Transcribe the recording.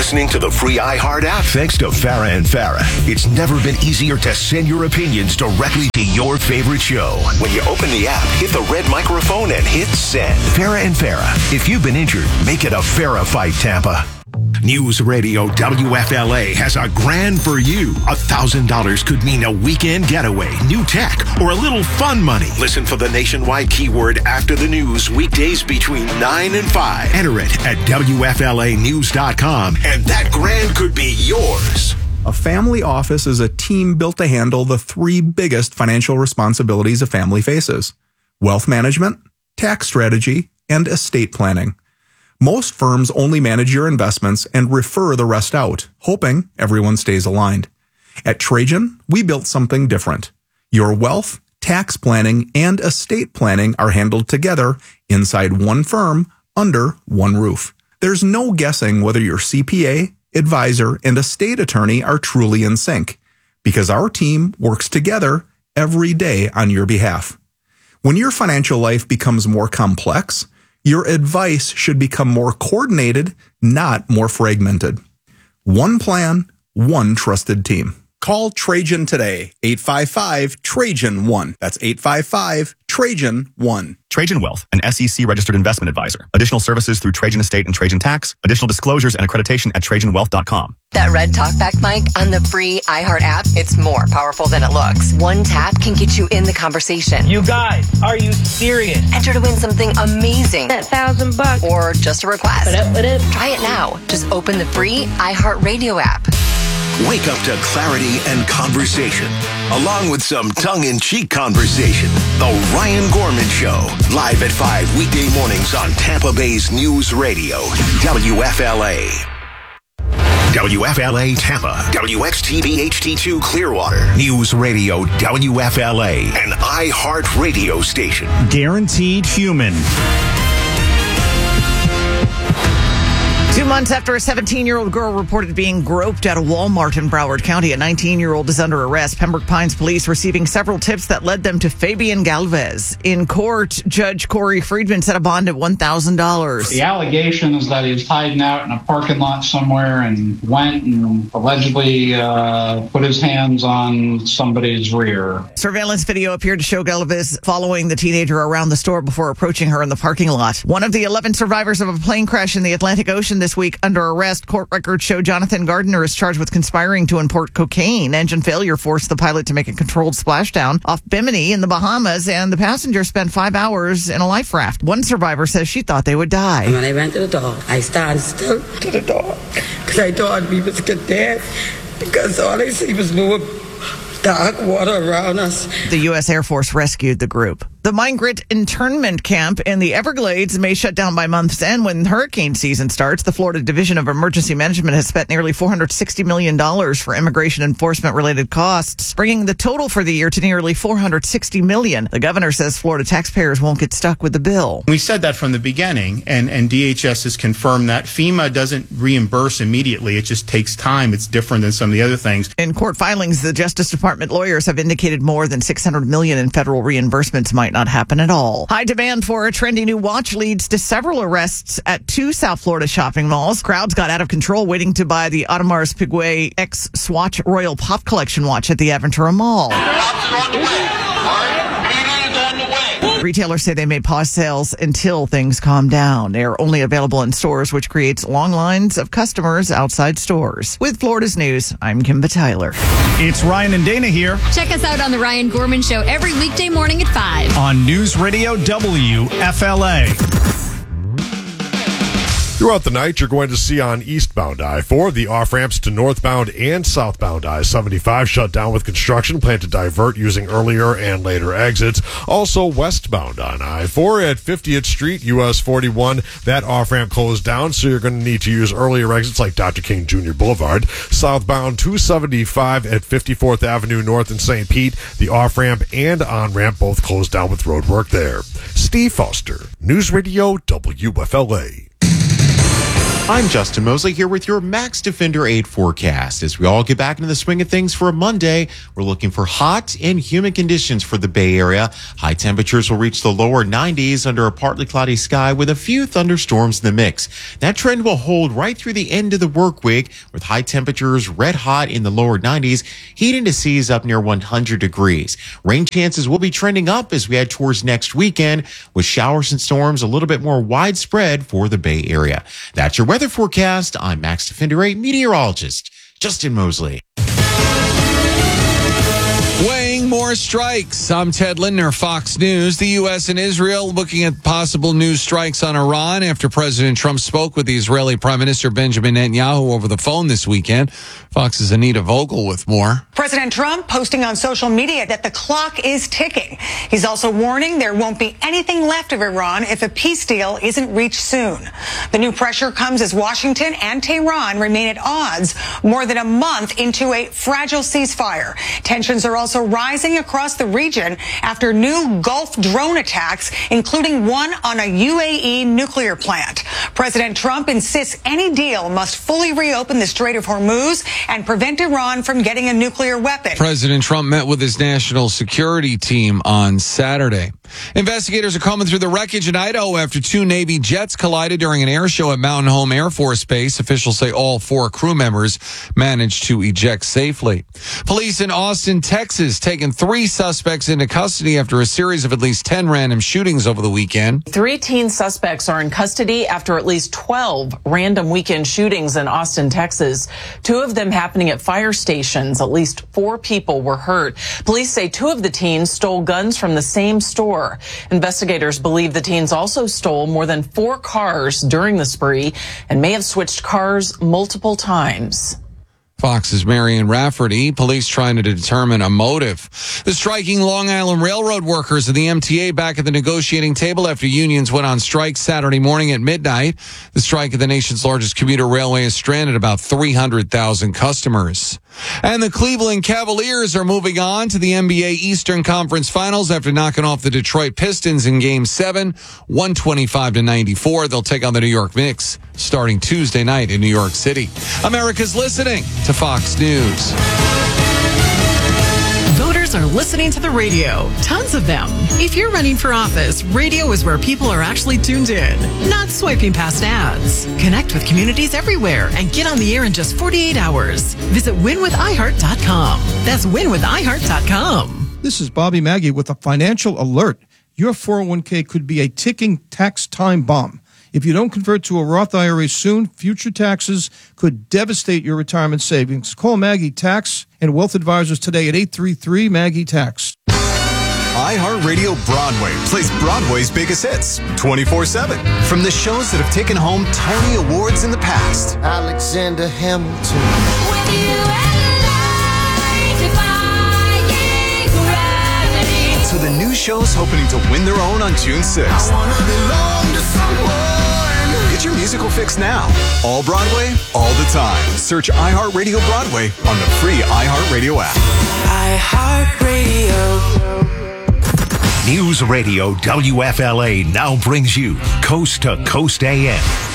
listening to the free iHeart app. Thanks to Farah and Farah, it's never been easier to send your opinions directly to your favorite show. When you open the app, hit the red microphone and hit send. Farah and Farah, if you've been injured, make it a Farah fight, Tampa. News Radio WFLA has a grand for you. $1,000 could mean a weekend getaway, new tech, or a little fun money. Listen for the nationwide keyword after the news weekdays between 9 and 5. Enter it at WFLAnews.com, and that grand could be yours. A family office is a team built to handle the three biggest financial responsibilities a family faces: wealth management, tax strategy, and estate planning. Most firms only manage your investments and refer the rest out, hoping everyone stays aligned. At Trajan, we built something different. Your wealth, tax planning, and estate planning are handled together inside one firm under one roof. There's no guessing whether your CPA, advisor, and estate attorney are truly in sync, because our team works together every day on your behalf. When your financial life becomes more complex, your advice should become more coordinated, not more fragmented. One plan, one trusted team. Call Trajan today, 855-TRAJAN-1. That's 855-TRAJAN-1. Trajan Wealth, an SEC-registered investment advisor. Additional services through Trajan Estate and Trajan Tax. Additional disclosures and accreditation at TrajanWealth.com. That red talkback mic on the free iHeart app, it's more powerful than it looks. One tap can get you in the conversation. You guys, are you serious? Enter to win something amazing. That $1,000. Or just a request. What up? Try it now. Just open the free iHeart Radio app. Wake up to clarity and conversation, along with some tongue-in-cheek conversation. The Ryan Gorman Show, live at 5 weekday mornings on Tampa Bay's News Radio, WFLA. WFLA Tampa, WXTV HD2 Clearwater, News Radio WFLA, an iHeart radio station. Guaranteed human. 2 months after a 17-year-old girl reported being groped at a Walmart in Broward County, a 19-year-old is under arrest. Pembroke Pines police receiving several tips that led them to Fabian Galvez. In court, Judge Corey Friedman set a bond at $1,000. The allegation is that he was hiding out in a parking lot somewhere and went and allegedly put his hands on somebody's rear. Surveillance video appeared to show Galvez following the teenager around the store before approaching her in the parking lot. One of the 11 survivors of a plane crash in the Atlantic Ocean this week under arrest. Court records show Jonathan Gardner is charged with conspiring to import cocaine. Engine failure forced the pilot to make a controlled splashdown off Bimini in the Bahamas, and the passenger spent 5 hours in a life raft. One survivor says she thought they would die. And when I went to the door, I started still to the door because I thought we was going to dead because all I see was more dark water around us. The U.S. Air Force rescued the group. The migrant internment camp in the Everglades may shut down by month's end when hurricane season starts. The Florida Division of Emergency Management has spent nearly $460 million for immigration enforcement-related costs, bringing the total for the year to nearly $460 million. The governor says Florida taxpayers won't get stuck with the bill. We said that from the beginning, and DHS has confirmed that. FEMA doesn't reimburse immediately. It just takes time. It's different than some of the other things. In court filings, the Justice Department lawyers have indicated more than $600 million in federal reimbursements might not happen at all. High demand for a trendy new watch leads to several arrests at 2 South Florida shopping malls. Crowds got out of control waiting to buy the Audemars Piguet X Swatch Royal Pop Collection watch at the Aventura Mall. Retailers say they may pause sales until things calm down. They are only available in stores, which creates long lines of customers outside stores. With Florida's News, I'm Kimba Tyler. It's Ryan and Dana here. Check us out on The Ryan Gorman Show every weekday morning at 5. On News Radio WFLA. Throughout the night, you're going to see on eastbound I-4, the off-ramps to northbound and southbound I-75 shut down with construction planned to divert using earlier and later exits. Also westbound on I-4 at 50th Street, US 41, that off-ramp closed down, so you're going to need to use earlier exits like Dr. King Jr. Boulevard. Southbound 275 at 54th Avenue North in St. Pete, the off-ramp and on-ramp both closed down with road work there. Steve Foster, News Radio WFLA. I'm Justin Mosley here with your Max Defender 8 forecast. As we all get back into the swing of things for a Monday, we're looking for hot and humid conditions for the Bay Area. High temperatures will reach the lower 90s under a partly cloudy sky with a few thunderstorms in the mix. That trend will hold right through the end of the work week with high temperatures red hot in the lower 90s, heating to seas up near 100 degrees. Rain chances will be trending up as we head towards next weekend with showers and storms a little bit more widespread for the Bay Area. That's your weather forecast. I'm Max Defender 8 meteorologist Justin Mosley. Weighing more strikes. I'm Ted Lindner, Fox News. The U.S. and Israel looking at possible new strikes on Iran after President Trump spoke with the Israeli Prime Minister Benjamin Netanyahu over the phone this weekend. Fox's Anita Vogel with more. President Trump posting on social media that the clock is ticking. He's also warning there won't be anything left of Iran if a peace deal isn't reached soon. The new pressure comes as Washington and Tehran remain at odds more than a month into a fragile ceasefire. Tensions are also rising across the region after new Gulf drone attacks, including one on a UAE nuclear plant. President Trump insists any deal must fully reopen the Strait of Hormuz and prevent Iran from getting a nuclear weapon. President Trump met with his national security team on Saturday. Investigators are combing through the wreckage in Idaho after two Navy jets collided during an air show at Mountain Home Air Force Base. Officials say all four crew members managed to eject safely. Police in Austin, Texas, taking three suspects into custody after a series of at least 10 random shootings over the weekend. 3 teen suspects are in custody after at least 12 random weekend shootings in Austin, Texas. 2 of them happening at fire stations. At least 4 people were hurt. Police say 2 of the teens stole guns from the same store. Investigators believe the teens also stole more than 4 cars during the spree and may have switched cars multiple times. Fox's Marion Rafferty. Police trying to determine a motive. The striking Long Island Railroad workers of the MTA back at the negotiating table after unions went on strike Saturday morning at midnight. The strike at the nation's largest commuter railway has stranded about 300,000 customers. And the Cleveland Cavaliers are moving on to the NBA Eastern Conference Finals after knocking off the Detroit Pistons in Game 7, 125-94. They'll take on the New York Knicks starting Tuesday night in New York City. America's listening to Fox News. Voters are listening to the radio. Tons of them. If you're running for office, radio is where people are actually tuned in, not swiping past ads. Connect with communities everywhere and get on the air in just 48 hours. Visit winwithiheart.com. That's winwithiheart.com. This is Bobby Maggie with a financial alert. Your 401k could be a ticking tax time bomb. If you don't convert to a Roth IRA soon, future taxes could devastate your retirement savings. Call Maggie Tax and Wealth Advisors today at 833-MAGGIE-TAX. iHeartRadio Broadway plays Broadway's biggest hits 24/7. From the shows that have taken home Tony Awards in the past. Alexander Hamilton. To the new shows hoping to win their own on June 6th. Get your musical fix now. All Broadway, all the time. Search iHeartRadio Broadway on the free iHeartRadio app. iHeartRadio. News Radio WFLA now brings you Coast to Coast AM.